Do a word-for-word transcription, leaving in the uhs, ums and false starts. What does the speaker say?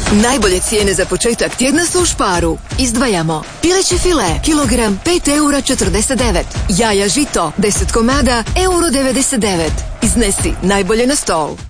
Najbolje cijene za početak tjedna su u Sparu. Izdvajamo pileće file, kilogram pet eura četrdeset devet. Jaja žito, deset komada, euro devedeset devet. Iznesi najbolje na stol.